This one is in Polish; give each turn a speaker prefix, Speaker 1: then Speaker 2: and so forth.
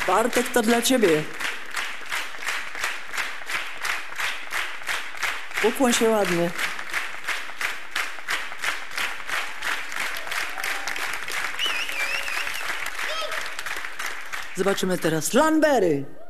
Speaker 1: Bartek, to dla ciebie. Ukłoń się ładnie. Zobaczymy teraz Lanbery.